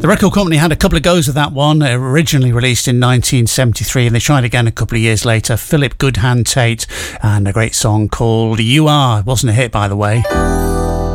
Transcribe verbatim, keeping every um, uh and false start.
The record company had a couple of goes with that one, originally released in nineteen seventy-three, and they tried again a couple of years later. Philip Goodhand Tate and a great song called You Are. It wasn't a hit, by the way.